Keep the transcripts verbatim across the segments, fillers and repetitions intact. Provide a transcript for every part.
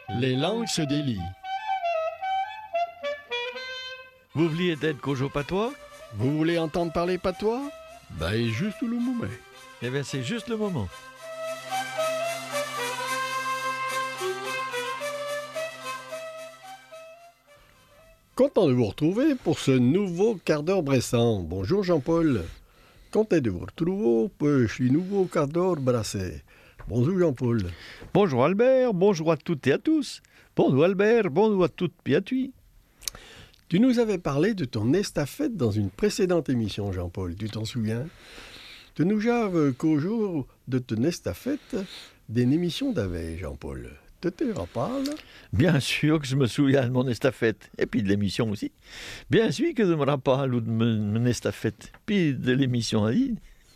Les langues se délient. Vous vouliez d'être Kojo Patois? Vous voulez entendre parler patois? Ben, juste le moment. Eh bien, c'est juste le moment. Content de vous retrouver pour ce nouveau quart d'heure bressant. Bonjour Jean-Paul. Content de vous retrouver pour ce nouveau quart d'heure brassé. Bonjour Jean-Paul. Bonjour Albert, bonjour à toutes et à tous. Bonjour Albert, bonjour à toutes et à tous. Tu nous avais parlé de ton estafette dans une précédente émission, Jean-Paul. Tu t'en souviens? Tu nous javes qu'au jour de ton estafette d'une émission d'avait, Jean-Paul. Tu te rappelles? Bien sûr que je me souviens de mon estafette, et puis de l'émission aussi. Bien sûr que je me rappelle de mon estafette, puis de l'émission aussi.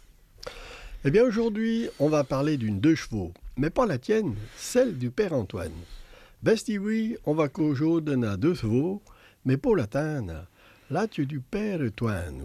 Eh bien, aujourd'hui, on va parler d'une deux chevaux, mais pas la tienne, celle du père Antoine. Besti oui, on va qu'aujourd'hui donner deux chevaux, mais pour l'atteindre, là, tu es du père Antoine.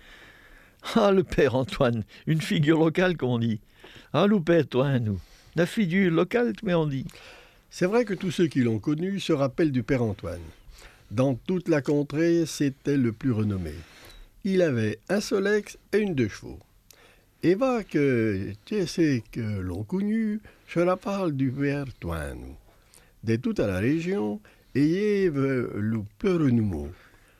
Ah, le père Antoine, une figure locale, comme on dit. Ah, le père Antoine, nous. La figure locale, mais on dit. C'est vrai que tous ceux qui l'ont connu se rappellent du père Antoine. Dans toute la contrée, c'était le plus renommé. Il avait un solex et une deux chevaux. Et va que tu sais que l'on connu, je la parle du père Antoine. De toute la région, ayez le plus renommé.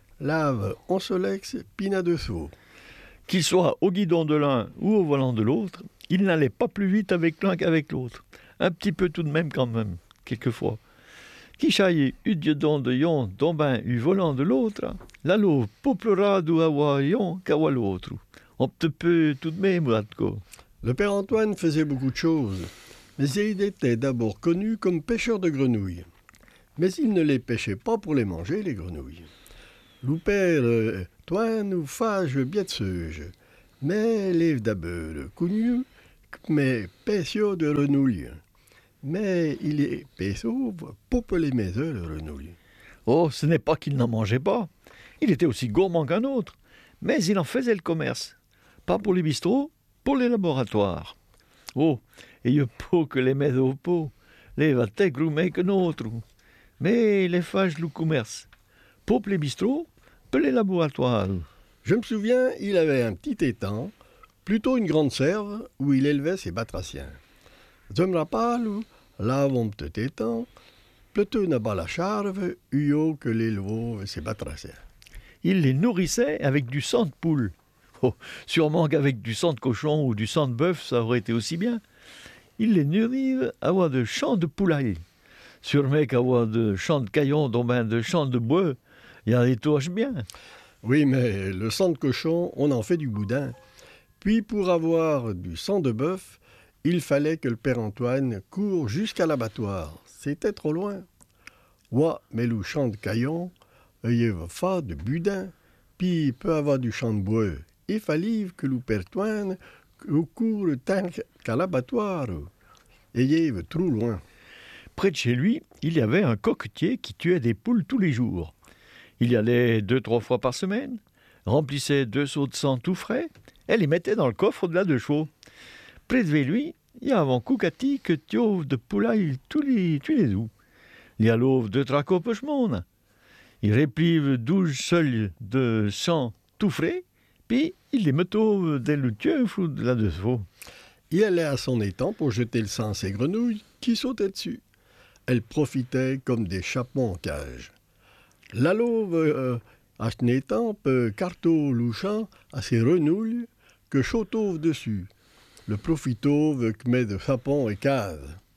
Lave en solex, pina de chevaux. Qu'il soit au guidon de l'un ou au volant de l'autre, il n'allait pas plus vite avec l'un qu'avec l'autre. Un petit peu tout de même quand même, quelquefois. Qui chaille eu guidon de yon, dont ben eu volant de l'autre, la louve pouplera d'où avoir yon qu'avoir l'autre. On te peut tout de même, Radko. Le père Antoine faisait beaucoup de choses, mais il était d'abord connu comme pêcheur de grenouilles. Mais il ne les pêchait pas pour les manger, les grenouilles. Le père euh, Antoine ou fage bien de seuge, mais l'ève d'abord connu, mais pêcheur de grenouilles. Mais il est pêcheur pour les maisons de grenouilles. Oh, ce n'est pas qu'il n'en mangeait pas. Il était aussi gourmand qu'un autre, mais il en faisait le commerce. Pas pour les bistrots, pour les laboratoires. Oh, et il faut que les mets au pot, les va t'égroumer que notre. Mais les fâches le commerce. Pour les bistrots, pour les laboratoires. Je me souviens, il avait un petit étang, plutôt une grande serve, où il élevait ses batraciens. Je me rappelle, là, mon petit étang, plutôt n'a pas la charve, eu que l'éleveau ses batraciens. Il les nourrissait avec du sang de poule. Oh, sûrement qu'avec du sang de cochon ou du sang de bœuf, ça aurait été aussi bien. Il les nourrit à avoir de champs de poulailler. Sûrement qu'avoir de champs de caillons, dont ben de champs de bois, il y en a des touches bien. Oui, mais le sang de cochon, on en fait du boudin. Puis pour avoir du sang de bœuf, il fallait que le père Antoine court jusqu'à l'abattoir. C'était trop loin. Ouah, mais le champ de caillon, il y avait pas de boudin. Puis il peut avoir du champ de bois. Il fallait que le père Antoine court tant qu'à l'abattoir. Et il y avait trop loin. Près de chez lui, il y avait un coquetier qui tuait des poules tous les jours. Il y allait deux, trois fois par semaine, remplissait deux seaux de sang tout frais, et les mettait dans le coffre de la deux chevaux. Près de lui, il y avait un coucati que tuove de poulaille tous les, tous les jours. Il y a l'ouvre de traco pechemone. Il réplive douze seuls de sang tout frais, puis il les mettait dans le tueuf de la deux chevaux. Il allait à son étang pour jeter le sang à ses grenouilles qui sautaient dessus. Elles profitaient comme des chapements en cage. La louve, euh, à son étang, peut carto louchant à ses renouilles que chautauve dessus. Le profitauve que met de sapon et case.